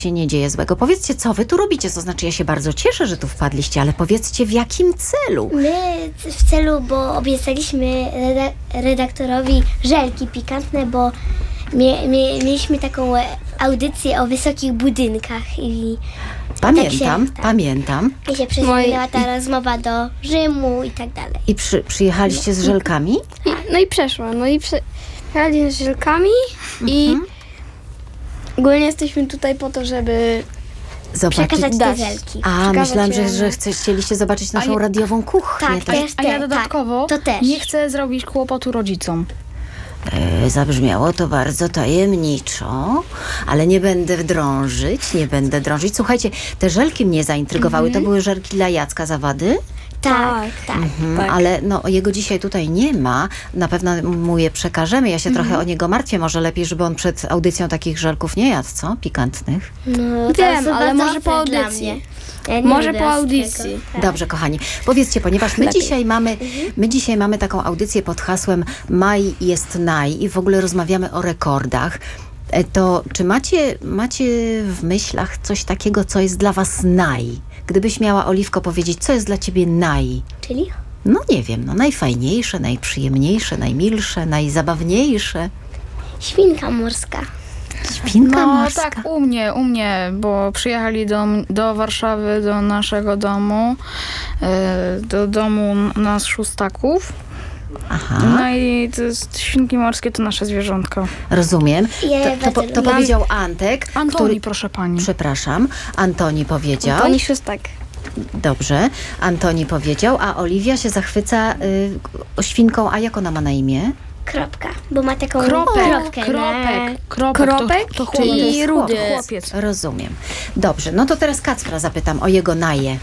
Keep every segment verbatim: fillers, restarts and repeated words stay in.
się nie dzieje złego. Powiedzcie, co wy tu robicie? To znaczy, ja się bardzo cieszę, że tu wpadliście, ale powiedzcie, w jakim celu? My w celu, bo obiecaliśmy reda- redaktorowi żelki pikantne, bo mie- mie- mieliśmy taką audycję o wysokich budynkach i Pamiętam, tak się, tak. pamiętam. i się przesunęła ta rozmowa do Rzymu i tak dalej. I przy, przyjechaliście z żelkami? I, no i przeszło. No i przyjechali z żelkami i ogólnie jesteśmy tutaj po to, żeby Zobaczyć. Przekazać te dać. żelki. A, przekazać myślałam, że, je- że chce, chcieliście zobaczyć naszą A nie- radiową kuchnię. Tak, Tak, też A ja te, dodatkowo tak, to też. nie chcę zrobić kłopotu rodzicom. E, zabrzmiało to bardzo tajemniczo, ale nie będę drążyć, nie będę drążyć. Słuchajcie, te żelki mnie zaintrygowały. To były żelki dla Jacka Zawady? Tak, tak. Mhm, Tak. ale no, jego dzisiaj tutaj nie ma. Na pewno mu je przekażemy. Ja się trochę o niego martwię. Może lepiej, żeby on przed audycją takich żelków nie jadł, co? Pikantnych. No, to Wiem, są ale bardzo może po ostre dla audycji. mnie. Ja nie Może lubię po ostrego. audycji. Tak. Dobrze, kochani. Powiedzcie, ponieważ my Lepiej. dzisiaj mamy, my dzisiaj mamy taką audycję pod hasłem Maj jest naj i w ogóle rozmawiamy o rekordach. E, To czy macie, macie w myślach coś takiego, co jest dla was naj? Gdybyś miała, Oliwko, powiedzieć, co jest dla ciebie naj? Czyli? No nie wiem, no najfajniejsze, najprzyjemniejsze, najmilsze, najzabawniejsze. Świnka morska. Świnka No morska. tak, u mnie, u mnie, bo przyjechali do, do Warszawy, do naszego domu, e, do domu nas szóstaków. Aha, No i to jest, świnki morskie to nasze zwierzątko. rozumiem. Ja je To, to, po- bardzo to lubię. powiedział Antek, Antoni, który... proszę pani. Przepraszam, Antoni powiedział. Antoni Szóstak. Dobrze, Antoni powiedział, a Oliwia się zachwyca y, świnką, a jak ona ma na imię? Kropka, bo ma taką Kropek, kropkę. kropek, kropek, Kropek to, to i chłopiec. jest rudy. chłopiec. Chłopiec. Rozumiem. Dobrze, no to teraz Kacpra zapytam o jego naje.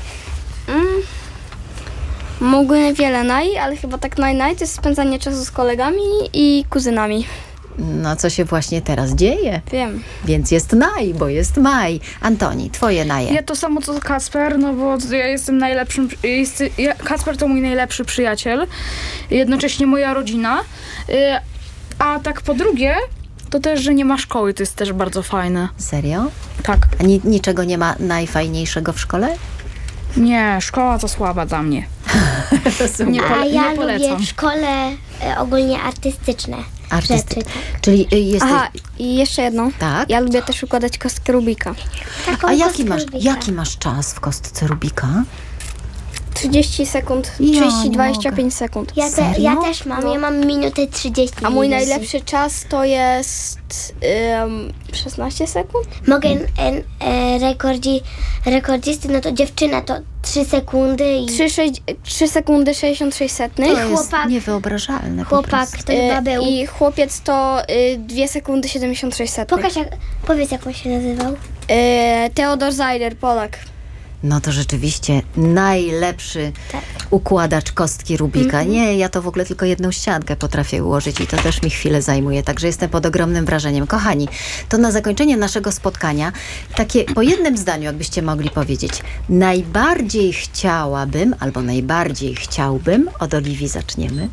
Mogłem wiele naj, ale chyba tak naj naj to jest spędzanie czasu z kolegami i kuzynami. No co się właśnie teraz dzieje? Wiem. Więc jest naj, bo jest maj. Antoni, twoje naje. Ja to samo co Kacper, no bo ja jestem najlepszym, jest, ja, Kacper to mój najlepszy przyjaciel, jednocześnie moja rodzina, y, a tak po drugie, to też, że nie ma szkoły, to jest też bardzo fajne. Serio? Tak. A ni- niczego nie ma najfajniejszego w szkole? Nie, szkoła to słaba dla mnie. Nie, A pole, ja nie polecam. lubię w szkole e, ogólnie artystyczne Artysty. rzeczy. Tak. Czyli y, jesteś... Aha, i jeszcze jedno. Tak? Ja lubię też układać kostkę Rubika. Taką A jaki kostkę masz, Rubika. jaki masz czas w kostce Rubika? trzydzieści sekund, Ja trzydzieści nie dwadzieścia mogę. pięć sekund. Ja, te, Serio? ja też mam, ja mam minutę trzydzieści. A mój minut. najlepszy czas to jest um, szesnaście sekund? Mogę e, e, rekordzi, rekordzisty, no to dziewczyna to trzy sekundy i trzy, sześć, trzy sekundy sześćdziesiąt sześć setnych. To jest chłopak- niewyobrażalne po chłopak prostu. to chyba Y, był. I chłopiec to y, dwie sekundy siedemdziesiąt sześć setnych. Pokaż, jak, powiedz jak on się nazywał. Y, Teodor Zajder, Polak. No to rzeczywiście najlepszy Tak. układacz kostki Rubika. Nie, ja to w ogóle tylko jedną ściankę potrafię ułożyć i to też mi chwilę zajmuje, także jestem pod ogromnym wrażeniem. Kochani, to na zakończenie naszego spotkania takie po jednym zdaniu, jakbyście mogli powiedzieć. Najbardziej chciałabym, albo najbardziej chciałbym, od Oliwii zaczniemy.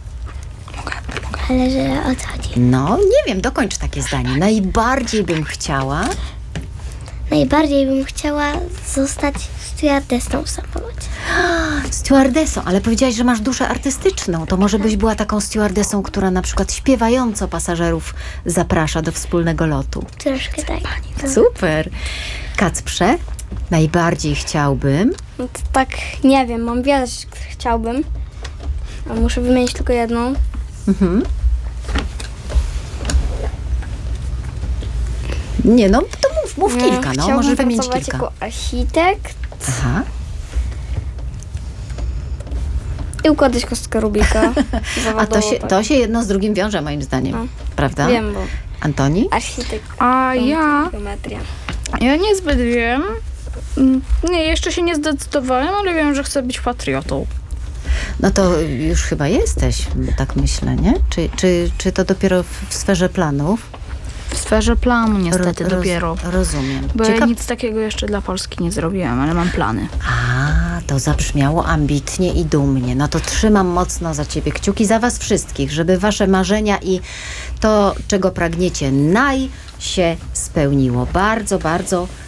Ale że o co chodzi? No, nie wiem, dokończ takie zdanie. Najbardziej bym chciała... Najbardziej bym chciała zostać stewardessą w samolocie. Stewardessą, ale powiedziałaś, że masz duszę artystyczną. To może byś była taką stewardessą, która na przykład śpiewająco pasażerów zaprasza do wspólnego lotu. Troszkę tak. No. Super. Kacprze, najbardziej chciałbym... No to tak, nie wiem, mam wiele rzeczy, które chciałbym. Ale muszę wymienić tylko jedną. Mhm. Nie no, to mów, mów kilka, no. Chciałbym Możesz wymienić pracować kilka. jako architekt Aha. i układać kostkę Rubika. A zawodowo, to się, tak. to się jedno z drugim wiąże moim zdaniem. No. Prawda? Wiem, bo Antoni? architekt. A ja, Geometria. ja niezbyt wiem. Mm, Nie, jeszcze się nie zdecydowałem, ale wiem, że chcę być patriotą. No to już chyba jesteś, tak myślę, nie? Czy, czy, czy to dopiero w, w sferze planów? W sferze planu niestety Roz- dopiero. Rozumiem. Bo ja Ciekaw... nic takiego jeszcze dla Polski nie zrobiłem, ale mam plany. A, to zabrzmiało ambitnie i dumnie. No to trzymam mocno za ciebie kciuki, za was wszystkich, żeby wasze marzenia i to, czego pragniecie, naj się spełniło. Bardzo, bardzo